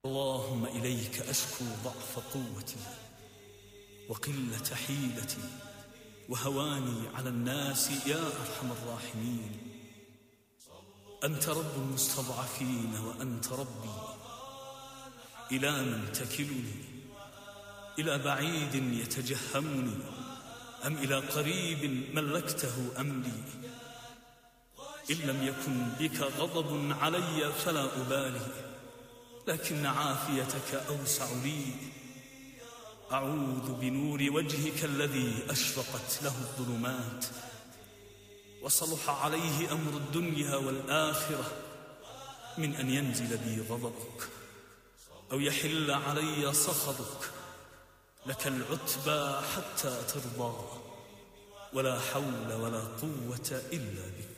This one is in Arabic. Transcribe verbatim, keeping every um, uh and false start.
اللهم إليك أشكو ضعف قوتي وقلة حيلتي وهواني على الناس يا أرحم الراحمين. أنت رب المستضعفين وأنت ربي، إلى من تكلني؟ إلى بعيد يتجهمني أم إلى قريب ملكته أمري؟ إن لم يكن بك غضب علي فلا أبالي، لكن عافيتك أوسع لي. أعوذ بنور وجهك الذي أشرقت له الظلمات وصلح عليه أمر الدنيا والآخرة من أن ينزل بي غضبك أو يحل علي سخطك. لك العتبى حتى ترضى، ولا حول ولا قوة إلا بك.